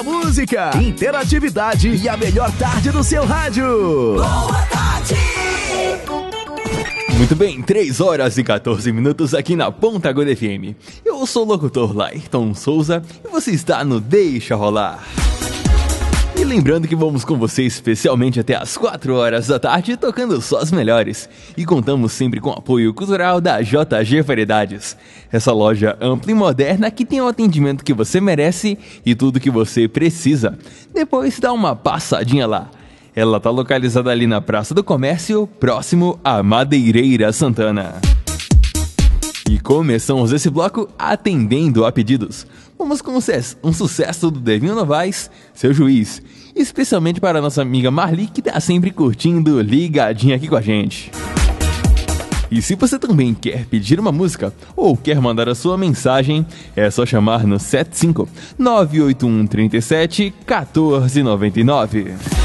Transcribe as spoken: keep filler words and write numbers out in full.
Música, interatividade e a melhor tarde do seu rádio. Boa tarde! Muito bem, três horas e quatorze minutos aqui na Ponta Aguda F M. Eu sou o locutor Lairton Souza e você está no Deixa Rolar. E lembrando que vamos com você especialmente até as quatro horas da tarde, tocando só as melhores. E contamos sempre com o apoio cultural da J G Variedades. Essa loja ampla e moderna que tem o atendimento que você merece e tudo que você precisa. Depois dá uma passadinha lá. Ela está localizada ali na Praça do Comércio, próximo à Madeireira Santana. E começamos esse bloco atendendo a pedidos. Vamos com um sucesso do Devinho Novaes, Seu Juiz. Especialmente para a nossa amiga Marli, que está sempre curtindo, ligadinha aqui com a gente. E se você também quer pedir uma música ou quer mandar a sua mensagem, é só chamar no sete cinco nove oito um três sete um quatro nove nove.